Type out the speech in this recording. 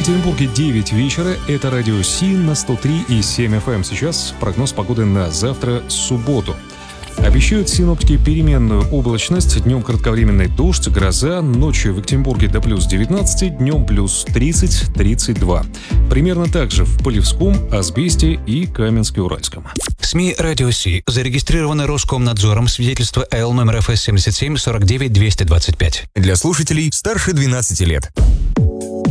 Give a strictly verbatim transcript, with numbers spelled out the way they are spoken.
Екатеринбурге девять вечера. Это радио Си на сто три и семь эф эм. Сейчас прогноз погоды на завтра, субботу. Обещают синоптики переменную облачность, днем кратковременный дождь, гроза, ночью в Екатеринбурге до плюс девятнадцать, днем плюс тридцать - тридцать два. Примерно так же в Полевском, Асбесте и Каменске-Уральском. СМИ «Радио Си» зарегистрированы Роскомнадзором, свидетельство Эл номер эф эс семьдесят семь сорок девять двести двадцать пять. Для слушателей старше двенадцати лет.